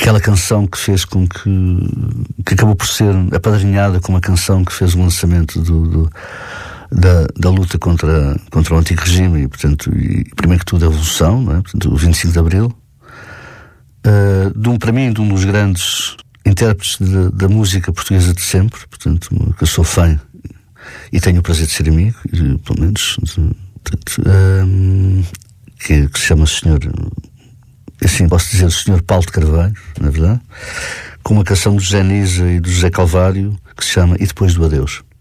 aquela canção que fez com que acabou por ser apadrinhada com uma canção que fez o lançamento da luta contra o antigo regime e, portanto, primeiro que tudo a Revolução, não é? Portanto, o 25 de Abril, para mim, de um dos grandes intérpretes da música portuguesa de sempre, portanto, que eu sou fã e tenho o prazer de ser amigo, pelo menos, que se chama Senhor, assim posso dizer, o Senhor Paulo de Carvalho, na verdade, com uma canção do José Nisa e do José Calvário que se chama E Depois do Adeus.